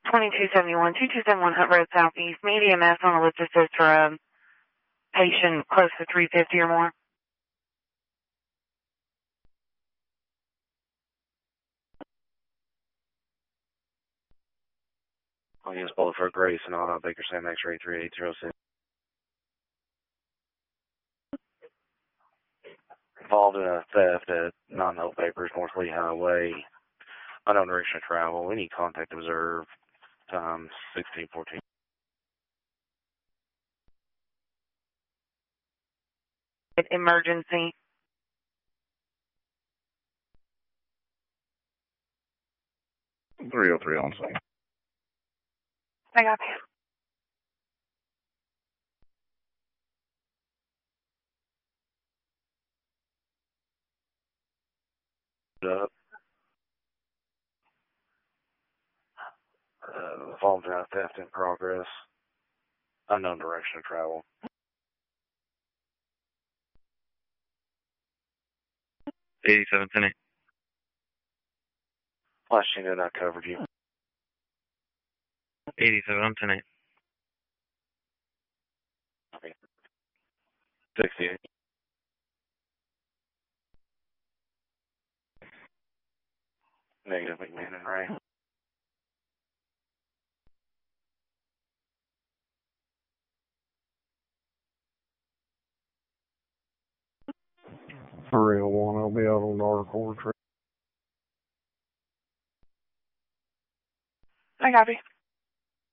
2271, 2271 Hunt Road Southeast. Medium S on a lift assist for a patient close to 350 or more. I'll use bullet for Grace and Auto Baker Sam X-ray 3806. Involved in a theft at Non-Hope Papers, North Lee Highway. Unknown direction of travel. Any contact observed. Time 1614. Emergency. .303 on scene. I got you. Up. Involved in a theft in progress. Unknown direction of travel. 8710. Last unit I covered you. 8710. Okay. 68. Negative, McMahon and Ray. For real one, I'll be out on our record. I copy.